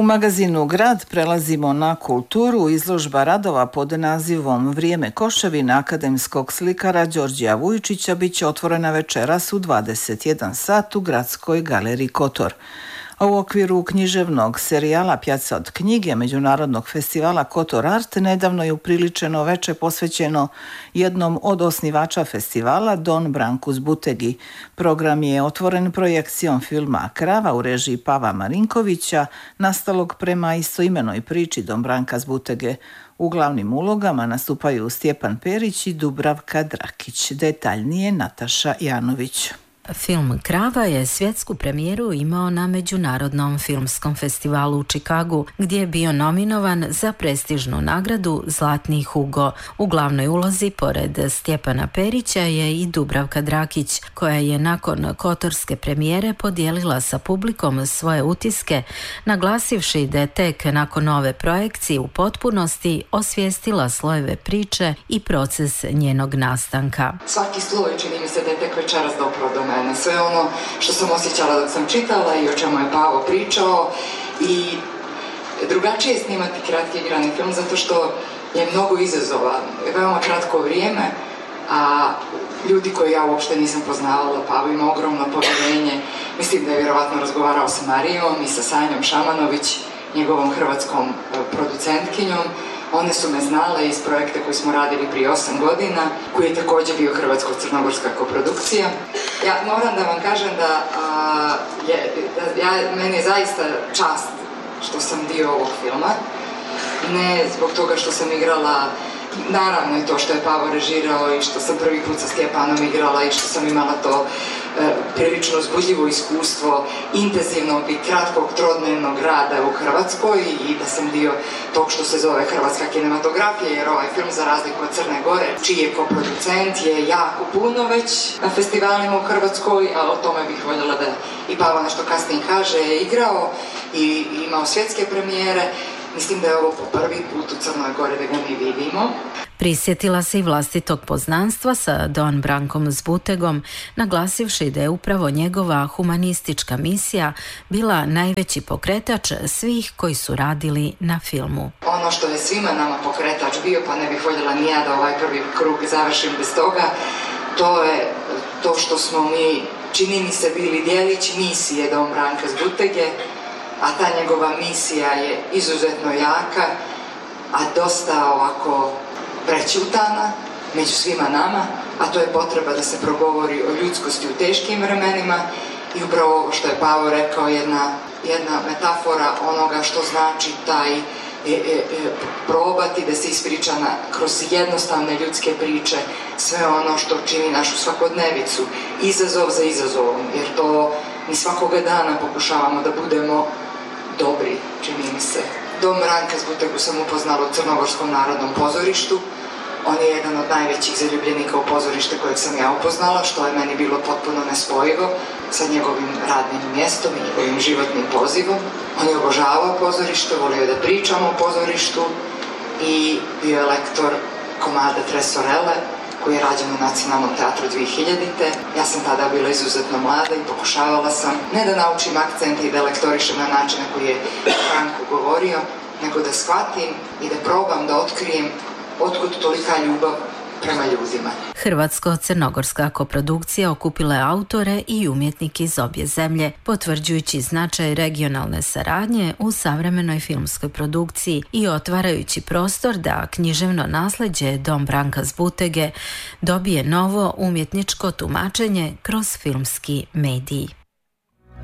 U magazinu Grad prelazimo na kulturu. Izložba radova pod nazivom Vrijeme Koševina akademskog slikara Đorđija Vujčića bit će otvorena večeras u 21 sat u Gradskoj galeriji Kotor. A u okviru književnog serijala Pjaca od knjige Međunarodnog festivala Kotor Art nedavno je upriličeno veče posvećeno jednom od osnivača festivala, Don Branku Zbutegi. Program je otvoren projekcijom filma Krava u režiji Pava Marinkovića, nastalog prema istoimenoj priči Don Branka Zbutege. U glavnim ulogama nastupaju Stjepan Perić i Dubravka Drakić. Detaljnije Nataša Janović. Film Krava je svjetsku premijeru imao na Međunarodnom filmskom festivalu u Čikagu, gdje je bio nominovan za prestižnu nagradu Zlatni Hugo. U glavnoj ulozi, pored Stjepana Perića, je i Dubravka Drakić, koja je nakon kotorske premijere podijelila sa publikom svoje utiske, naglasivši da je tek nakon ove projekcije u potpunosti osvijestila slojeve priče i proces njenog nastanka. Svaki sloj čini mi se da je tek večeras dopro do mene. Sve ono što sam osjećala dok sam čitala i o čemu je Pavo pričao, i drugačije je snimati kratki igrani film zato što je mnogo izazova, veoma kratko vrijeme, a ljudi koje ja uopšte nisam poznavala, Pavo ima ogromno povjerenje. Mislim da je vjerovatno razgovarao sa Marijom i sa Sanjom Šamanović, njegovom hrvatskom producentkinjom. One su me znale iz projekta koji smo radili prije 8 godina, koji je također bio hrvatsko-crnogorska koprodukcija. Ja moram da vam kažem meni je zaista čast što sam dio ovog filma. Ne zbog toga što sam igrala, naravno i to što je Pavo režirao i što sam prvi put sa Stjepanom igrala i što sam imala to prilično uzbudljivo iskustvo intenzivnog i kratkog trodnevnog rada u Hrvatskoj i da sam dio tog što se zove hrvatska kinematografija, jer ovaj film, za razliku od Crne Gore, čiji je koproducent, je jako puno već na festivalima u Hrvatskoj, a o tome bih voljela da i Pavo nešto kasnije kaže, je igrao i imao svjetske premijere. Mislim da je ovo po prvi put u Crnoj Gori da ga mi vidimo. Prisjetila se i vlastitog poznanstva sa Don Brankom Zbutegom, naglasivši da je upravo njegova humanistička misija bila najveći pokretač svih koji su radili na filmu. Ono što je svima nama pokretač bio, pa ne bih voljela ni ja da ovaj prvi krug završim bez toga, to je to što smo mi, čini mi se, bili djelić misije Don Branka Zbutege, a ta njegova misija je izuzetno jaka, a dosta ovako prećutana među svima nama, a to je potreba da se progovori o ljudskosti u teškim vremenima i upravo ovo što je Pavo rekao, jedna metafora onoga što znači taj probati da se ispriča kroz jednostavne ljudske priče sve ono što čini našu svakodnevicu, izazov za izazovom, jer to mi svakoga dana pokušavamo da budemo dobri, čini mi se. Don Branka Zbutegu sam upoznala u Crnogorskom narodnom pozorištu. On je jedan od najvećih zaljubljenika u pozorište kojeg sam ja upoznala, što je meni bilo potpuno nespojivo sa njegovim radnim mjestom i njegovim životnim pozivom. On je obožavao pozorište, volio da pričamo o pozorištu i bio je lektor komada Tresorele, koji je rađen u Nacionalnom teatru 2000. Ja sam tada bila izuzetno mlada i pokušavala sam ne da naučim akcente i da lektorišem na način na koji je Branko govorio, nego da shvatim i da probam da otkrijem otkud tolika ljubav prema ljudima. Hrvatsko-crnogorska koprodukcija okupila je autore i umjetnike iz obje zemlje, potvrđujući značaj regionalne saradnje u savremenoj filmskoj produkciji i otvarajući prostor da književno nasljeđe Don Branka Zbutege dobije novo umjetničko tumačenje kroz filmski medij.